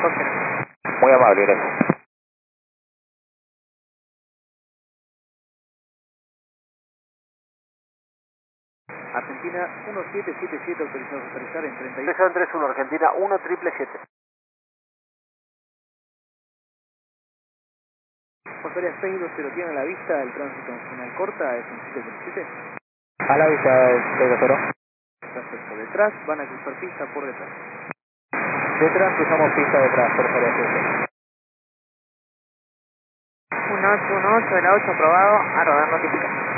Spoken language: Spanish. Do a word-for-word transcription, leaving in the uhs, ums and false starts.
helicóptero. Muy amable, gracias. Argentina uno siete siete siete autorizado a aterrizar en treinta y uno. tres tres uno, Argentina uno triple siete. Pasaría seis dos cero, tiene a la vista el tránsito nacional corta, es un siete cero siete. A la vista del seis dos cero. Perfecto, detrás van a cruzar pista por detrás. Detrás cruzamos pista detrás, por favor. uno ocho uno ocho de la ocho aprobado, a rodar notificación.